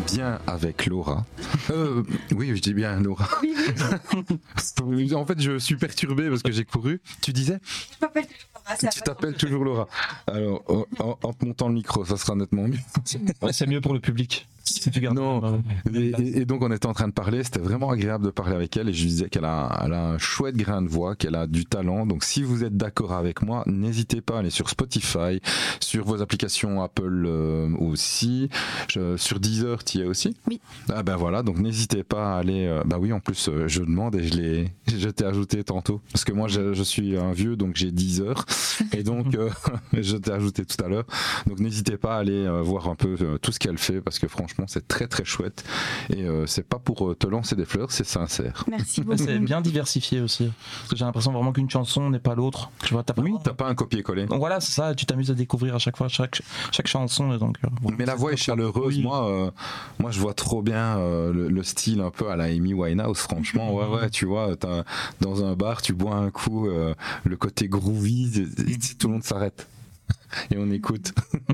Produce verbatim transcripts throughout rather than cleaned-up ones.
bien avec Laura. Euh, oui, je dis bien Laura. Oui. En fait, je suis perturbé parce que j'ai couru. Tu disais ? Je m'appelle toujours Laura. Ça Tu t'appelles toujours Laura. Alors, en, en te montant le micro, ça sera nettement mieux. Ouais, c'est mieux pour le public. Non, et, et donc on était en train de parler, c'était vraiment agréable de parler avec elle et je lui disais qu'elle a, elle a un chouette grain de voix, qu'elle a du talent. Donc si vous êtes d'accord avec moi, n'hésitez pas à aller sur Spotify, sur vos applications Apple euh, aussi, je, sur Deezer, tu y es aussi ? Oui. Ah ben voilà, donc n'hésitez pas à aller. Euh, bah oui, en plus euh, je demande et je l'ai, je t'ai ajouté tantôt parce que moi je, je suis un vieux donc j'ai Deezer et donc euh, je t'ai ajouté tout à l'heure. Donc n'hésitez pas à aller euh, voir un peu euh, tout ce qu'elle fait parce que franchement c'est très très chouette et euh, c'est pas pour te lancer des fleurs, c'est sincère. Merci beaucoup. C'est bien diversifié aussi parce que j'ai l'impression vraiment qu'une chanson n'est pas l'autre, tu vois, t'as pas... Oui, t'as pas un copier-coller. Donc voilà, c'est ça, tu t'amuses à découvrir à chaque fois chaque, chaque chanson et donc, euh, bon, mais la voix est chaleureuse. Oui. Moi, euh, moi je vois trop bien euh, le, le style un peu à la Amy Winehouse, franchement. Ouais, ouais, tu vois, t'as, dans un bar, tu bois un coup, euh, le côté groovy, et, et, tout le monde s'arrête et on écoute.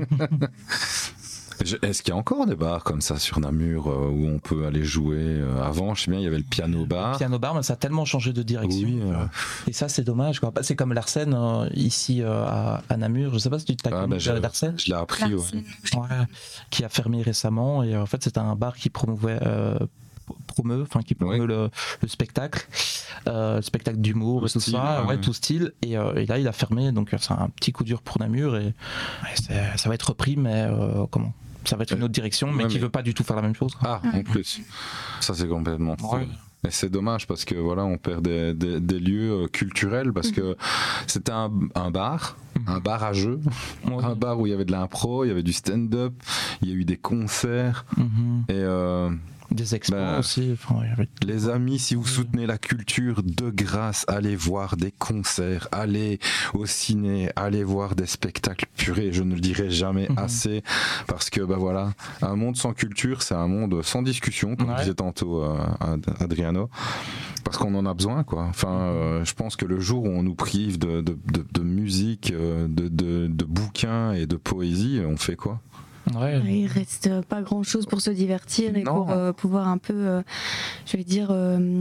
Est-ce qu'il y a encore des bars comme ça sur Namur euh, où on peut aller jouer euh, Avant, je sais bien, il y avait le piano bar. Le piano bar, mais ça a tellement changé de direction. Oui, euh... Et ça, c'est dommage, quoi. C'est comme l'Arsène euh, ici euh, à, à Namur. Je sais pas si tu t'as ah, connu bah, l'Arsène. Je l'ai appris, ouais. Ouais, qui a fermé récemment. Et en fait, c'était un bar qui promouvait. Euh, promeut, enfin qui promeut ouais. le, le spectacle, euh, le spectacle d'humour tout et tout style, ça, ouais, ouais, tout style. Et, euh, et là, il a fermé, donc c'est un petit coup dur pour Namur et, et ça va être repris, mais euh, comment ça va être une autre direction, mais ouais, qui mais... veut pas du tout faire la même chose. Quoi. Ah, en plus, ça c'est complètement. Ouais. Et c'est dommage parce que voilà, on perd des, des, des lieux culturels parce mmh. que c'était un, un bar, mmh. un bar à jeux, ouais. un bar où il y avait de l'impro, il y avait du stand-up, il y a eu des concerts mmh. et euh, des expos ben, aussi. Enfin, avait... Les amis, si vous soutenez la culture, de grâce, allez voir des concerts, allez au ciné, allez voir des spectacles purés. Je ne le dirai jamais mmh. assez parce que ben voilà, un monde sans culture, c'est un monde sans discussion, comme ouais. disait tantôt euh, Adriano, parce qu'on en a besoin, quoi. Enfin, euh, je pense que le jour où on nous prive de, de, de, de musique, de, de, de bouquins et de poésie, on fait quoi ? Ouais. Il reste pas grand chose pour se divertir et non. pour euh, pouvoir un peu, euh, je vais dire, euh,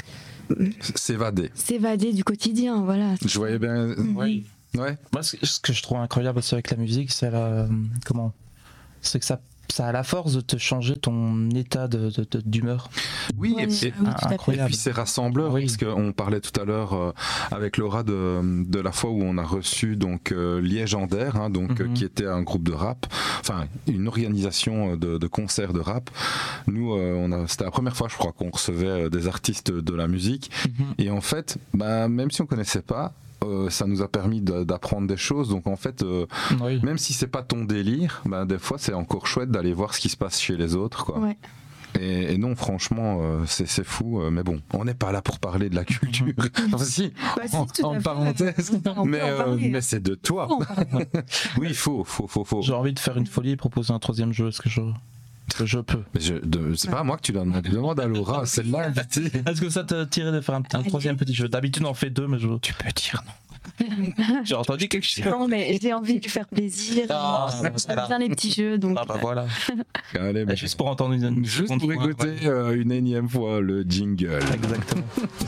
s'évader. S'évader du quotidien, voilà. Je voyais bien. Oui. Ouais. Moi, ce que je trouve incroyable aussi avec la musique, c'est la, comment, c'est que ça. Ça a la force de te changer ton état de, de, de, d'humeur. Oui, ouais, et, puis, oui, incroyable. Et puis c'est rassembleur, oui. parce qu'on parlait tout à l'heure euh, avec Laura de, de la fois où on a reçu donc euh, Légendaire, hein, donc, mm-hmm. euh, qui était un groupe de rap, enfin une organisation de, de concerts de rap. Nous, euh, on a, c'était la première fois, je crois, qu'on recevait des artistes de la musique. Mm-hmm. Et en fait, bah, même si on ne connaissait pas, Euh, ça nous a permis de, d'apprendre des choses, donc en fait euh, oui. même si c'est pas ton délire, bah, des fois c'est encore chouette d'aller voir ce qui se passe chez les autres, quoi. Ouais. Et, et non, franchement, euh, c'est, c'est fou, euh, mais bon, on n'est pas là pour parler de la culture. Enfin, si, bah, si, en, en parenthèse, mais, euh, mais c'est de toi. Oui, il faut, faut, faut, faut. J'ai envie de faire une folie et proposer un troisième jeu, est-ce que je... Que je peux. Mais je, de, c'est ouais. pas à moi que tu l'as demandé. Demande à Laura, c'est là invitée. Est-ce que ça te tirait de faire un, un troisième petit jeu ? D'habitude, on en fait deux, mais je... tu peux dire non. J'ai entendu quelque chose. Non, mais j'ai envie de lui faire plaisir. Ah, j'aime bien les petits jeux. Donc... Ah, bah voilà. Allez, mais juste pour entendre une. Juste pour écouter ouais. euh, une énième fois le jingle. Exactement.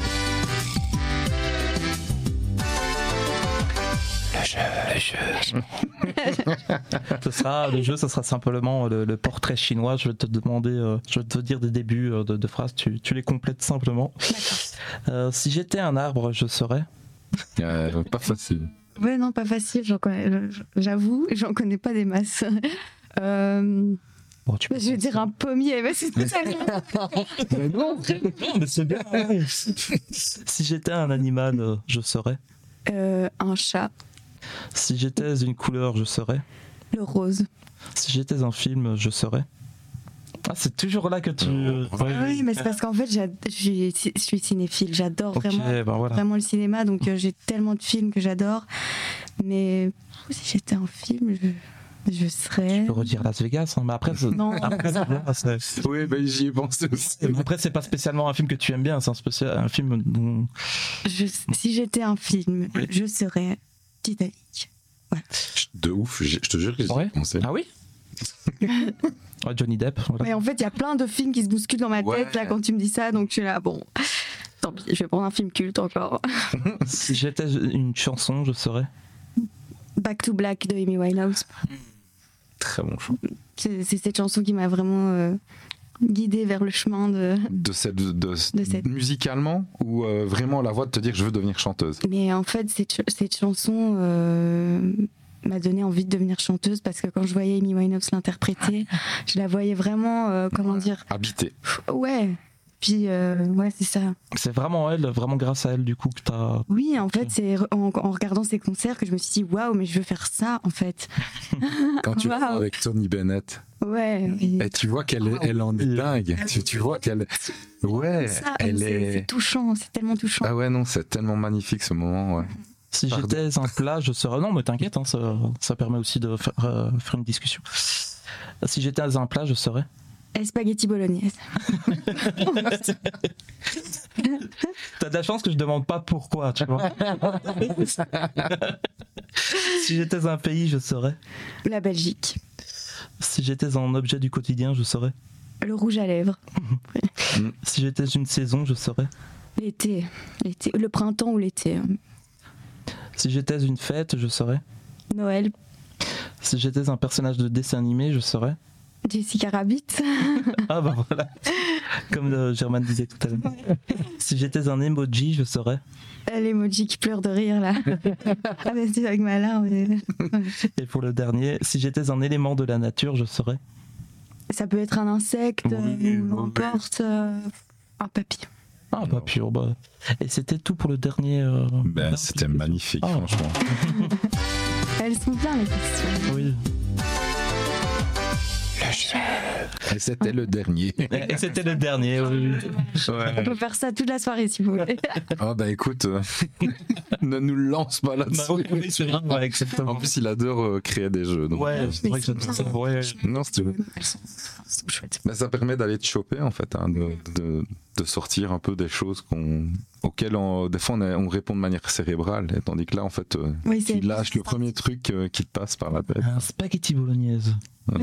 Le jeu, le jeu. ce sera, le jeu, ce sera simplement le, le portrait chinois. Je vais te demander, euh, je vais te dire des débuts euh, de, de phrases, tu, tu les complètes simplement. Euh, si j'étais un arbre, je serais. Euh, pas facile. Ouais, non, pas facile. J'en connais, j'avoue, j'en connais pas des masses. Euh... Bon, tu peux je vais dire un pommier, mais c'est tout ça. Mais non, mais c'est bien. Si j'étais un animal, euh, je serais. Euh, un chat. Si j'étais une couleur, je serais. Le rose. Si j'étais un film, je serais. Ah, c'est toujours là que tu. Euh, ouais. Oui, mais c'est parce qu'en fait, je suis cinéphile. J'adore okay, vraiment, ben voilà. vraiment le cinéma, donc euh, j'ai tellement de films que j'adore. Mais si j'étais un film, je. Je serais. Tu peux redire Las Vegas, hein, mais après. C'est... Non. Après, c'est... Oui, ben j'y ai pensé aussi. Mais après, c'est pas spécialement un film que tu aimes bien, c'est un, spécial, un film dont. Je, si j'étais un film, oui. je serais Titanic. Voilà. De ouf, je te jure que j'y ai ouais. pensé. Ah oui. Ouais, Johnny Depp. Voilà. Mais en fait, il y a plein de films qui se bousculent dans ma Ouais. tête là quand tu me dis ça, donc je suis là, bon, tant pis, je vais prendre un film culte encore. Si j'étais une chanson, je serais. Back to Black de Amy Winehouse. Très bon choix. C'est, c'est cette chanson qui m'a vraiment euh, guidée vers le chemin de. De cette, de, de, De cette- musicalement ou euh, vraiment la voix de te dire je veux devenir chanteuse. Mais en fait, cette, ch- cette chanson euh, m'a donné envie de devenir chanteuse parce que quand je voyais Amy Winehouse l'interpréter, je la voyais vraiment, euh, comment dire, Habité. ouais. Puis, euh, ouais, c'est ça. C'est vraiment elle, vraiment grâce à elle, du coup, que t'as. Oui, en fait, c'est en, en regardant ses concerts que je me suis dit, waouh, mais je veux faire ça, en fait. Quand tu Wow. vas avec Tony Bennett, Ouais, oui. et tu vois qu'elle est, elle en est dingue. Tu, tu vois qu'elle, ouais, Ça, elle c'est, est. c'est touchant, c'est tellement touchant. Ah ouais non, c'est tellement magnifique ce moment. Ouais. Si Pardon. j'étais un plat, je serais. Non, mais t'inquiète, hein, ça, ça permet aussi de faire, euh, faire une discussion. Si j'étais un plat, je serais. Et spaghetti bolognaise. T'as de la chance que je demande pas pourquoi, tu vois. Si j'étais un pays, je serais. La Belgique. Si j'étais un objet du quotidien, je serais. Le rouge à lèvres. Si j'étais une saison, je serais. L'été. L'été. Le printemps ou l'été. Si j'étais une fête, je serais. Noël. Si j'étais un personnage de dessin animé, je serais. Jessica Rabbit. Ah bah voilà. Comme euh, Germaine disait tout à l'heure. Si j'étais un emoji, je serais. L'emoji qui pleure de rire, là. Ah, mais c'est avec ma larme. mais- Et pour le dernier, si j'étais un élément de la nature, je serais. Ça peut être un insecte, Oui, euh, oui, ou n'importe. euh, un papillon. Ah bah pur, bah. Et c'était tout pour le dernier. euh, Ben, c'était magnifique, Ah. franchement. Elles sont bien, les questions. Oui. Et c'était le dernier. Et c'était le dernier, oui. On Ouais. peut faire ça toute la soirée, si vous voulez. Oh bah écoute, euh, ne nous lance pas là-dessus. Bah oui, oui, c'est vrai, ouais, exactement. En plus, il adore euh, créer des jeux. Donc. Ouais, c'est vrai que j'aime ça. Ouais. Non, c'est Elles sont, elles sont chouettes. Mais ça permet d'aller te choper en fait, hein, de, de, de sortir un peu des choses qu'on, auxquelles on, des fois on, a- on répond de manière cérébrale, et tandis que là en fait euh, Oui, tu c'est lâches le premier truc euh, qui te passe par la tête. Un spaghetti bolognaise.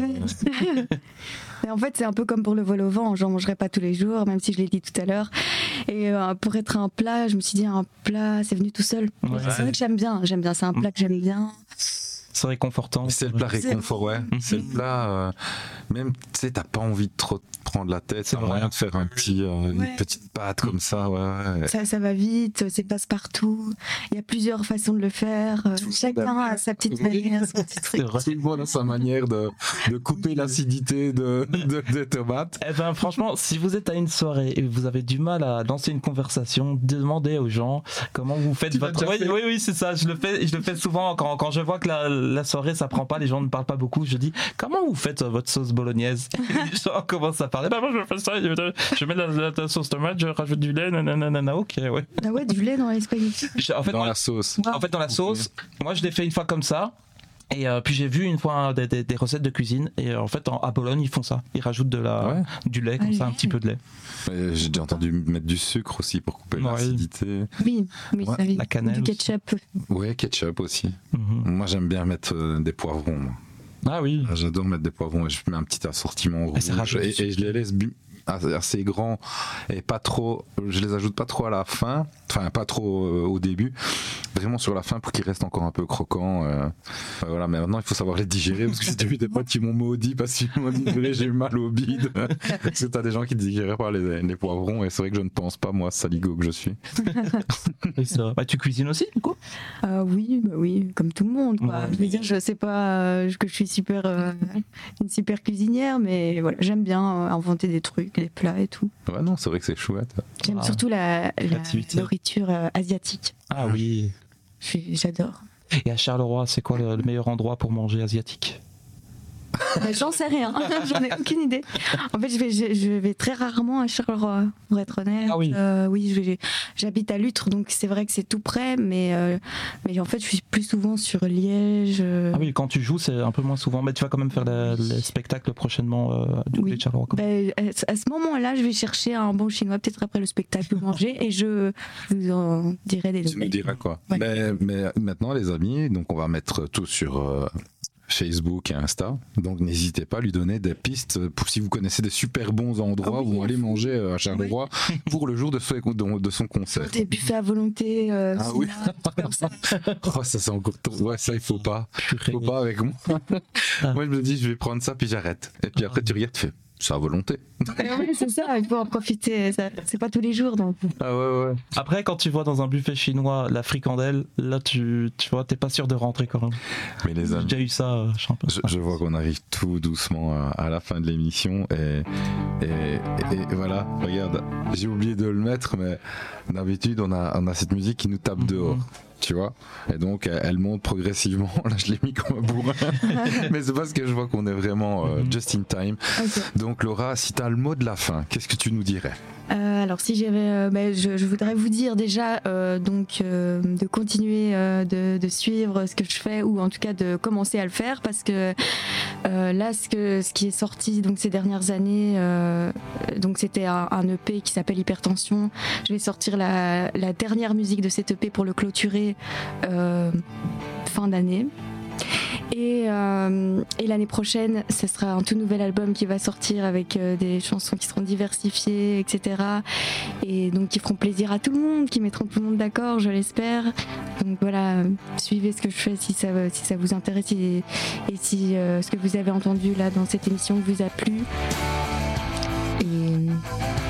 Mais en fait, c'est un peu comme pour le vol au vent. J'en mangerai pas tous les jours, même si je l'ai dit tout à l'heure. Et euh, pour être un plat, je me suis dit un plat, c'est venu tout seul. Ouais. C'est vrai que j'aime bien. J'aime bien. C'est un plat que j'aime bien. C'est réconfortant. C'est le plat C'est- réconfort, ouais. C'est le plat, euh, même tu sais, t'as pas envie de trop te prendre la tête, C'est t'as vrai. moyen de faire un petit, euh, Ouais. une petite pâte comme ça, ouais. ouais. Ça, ça va vite, c'est passe-partout. Il y a plusieurs façons de le faire. Euh, Chacun a sa petite Oui. manière, son petit truc. C'est vrai. Tout le monde a sa manière de, de couper l'acidité de, de- des tomates. Eh ben franchement, si vous êtes à une soirée et vous avez du mal à lancer une conversation, demandez aux gens comment vous faites Tu l'as votre. déjà Oui, fait oui, oui, c'est ça. Je le fais, je le fais souvent quand, quand je vois que la, la soirée ça prend pas, les gens ne parlent pas beaucoup. Je dis comment vous faites euh, votre sauce bolognaise. Les gens commencent à parler. Bah moi je fais ça. Je, je mets la, la- la sauce tomate, je rajoute du lait, nanana. Ok, ouais. Ah ouais, du lait dans les spaghettis. Je- en fait, Dans moi, la sauce. en fait, dans la sauce, moi je l'ai fait une fois comme ça. Et euh, puis j'ai vu une fois hein, des, des- des recettes de cuisine et euh, en fait en- à Bologne ils font ça, ils rajoutent de la, Ouais. du lait comme Ah, ça, un lait. petit peu de lait. Et J'ai déjà entendu mettre du sucre aussi pour couper Ouais. l'acidité. Oui, oui, Ouais, ça oui. la cannelle Du aussi. ketchup. Ouais, ketchup aussi. Mhm. Moi j'aime bien mettre euh, des poivrons. moi. Ah oui. J'adore mettre des poivrons et je mets un petit assortiment rouge ça rajoute et, du et je les laisse bu- assez grands et pas trop, je les ajoute pas trop à la fin, enfin pas trop euh, au début, vraiment sur la fin pour qu'ils restent encore un peu croquants. euh. Enfin, voilà, mais maintenant il faut savoir les digérer parce que j'ai eu des potes qui m'ont maudit parce qu'ils m'ont dit j'ai eu mal au bide parce que t'as des gens qui digèrent pas les, les poivrons et c'est vrai que je ne pense pas moi saligo que je suis. Oui, c'est vrai. Bah, tu cuisines aussi du coup? Euh, oui, bah oui, comme tout le monde. Quoi. Ouais. Je veux dire, je sais pas euh, que je suis super, euh, une super cuisinière, mais voilà, j'aime bien euh, inventer des trucs, des plats et tout. Ouais non c'est vrai que c'est chouette. J'aime Ah, surtout la, la créativité. nourriture euh, asiatique. Ah oui. Je suis- J'adore. Et à Charleroi, c'est quoi le, le meilleur endroit pour manger asiatique? Mais J'en sais rien, j'en ai aucune idée. En fait, je vais, je, je vais très rarement à Charleroi, pour être honnête. Ah oui. Euh, oui, je vais- j'habite à Lutre, donc c'est vrai que c'est tout près, mais, euh, mais en fait, je suis plus souvent sur Liège. euh, Ah oui, quand tu joues, c'est un peu moins souvent, mais tu vas quand même faire le, le spectacle prochainement euh, du côté Oui. de Charleroi. quoi. Ben, à ce moment-là, je vais chercher un bon chinois, peut-être après le spectacle manger, et je vous en dirai des Tu nous nouvelles. diras quoi. Ouais. Mais, mais maintenant les amis, donc on va mettre tout sur euh, Facebook et Insta. Donc n'hésitez pas à lui donner des pistes pour si vous connaissez des super bons endroits oh oui, où aller manger à Charleroi oui. pour le jour de, ce, de, de son concert. Des buffets à volonté. Euh, ah oui. Comme ça. Oh, ça c'est encore trop. Ouais, ça il faut pas. Faut pas avec moi. Moi je me dis je vais prendre ça puis j'arrête. Et puis après tu regardes, tu fais. C'est à volonté. Oui, c'est ça, il faut en profiter. Ça, c'est pas tous les jours. Donc. Ah ouais, ouais. Après, quand tu vois dans un buffet chinois la fricandelle, là, tu, tu vois, t'es pas sûr de rentrer quand même. Mais les amis, j'ai déjà eu ça. Je, je, je vois qu'on arrive tout doucement à, à la fin de l'émission. Et, et, et, et voilà, regarde, j'ai oublié de le mettre, mais d'habitude, on a, on a cette musique qui nous tape mm-hmm. dehors. Tu vois, et donc elle monte progressivement. Là, je l'ai mis comme un bourrin, mais c'est parce que je vois qu'on est vraiment euh, just in time. Okay. Donc, Laura, si tu as le mot de la fin, qu'est-ce que tu nous dirais ? Euh, alors si j'avais, euh, bah, je, je voudrais vous dire déjà euh, donc euh, de continuer euh, de, de suivre ce que je fais ou en tout cas de commencer à le faire parce que euh, là ce que ce qui est sorti donc ces dernières années euh, donc c'était un, un E P qui s'appelle Hypertension. Je vais sortir la, la dernière musique de cet E P pour le clôturer euh, fin d'année. Et, euh, et l'année prochaine, ce sera un tout nouvel album qui va sortir avec euh, des chansons qui seront diversifiées, et cetera. Et donc qui feront plaisir à tout le monde, qui mettront tout le monde d'accord, je l'espère. Donc voilà, suivez ce que je fais si ça, si ça vous intéresse et, et si euh, ce que vous avez entendu là dans cette émission vous a plu. Et...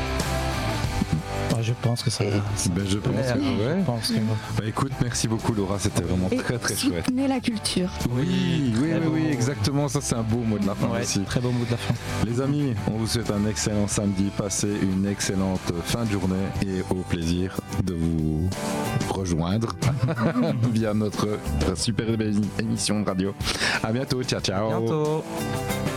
Je pense que ça va. Ben, je pense que, ouais. Je pense que... Bah, écoute, merci beaucoup Laura, c'était vraiment et très très chouette. Soutenez la culture. Oui, oui, oui, oui, exactement, ça c'est un beau mot de la fin ouais, aussi. Très beau mot de la fin. Les amis, on vous souhaite un excellent samedi, passez une excellente fin de journée et au plaisir de vous rejoindre via notre super belle émission de radio. À bientôt, ciao ciao. À bientôt.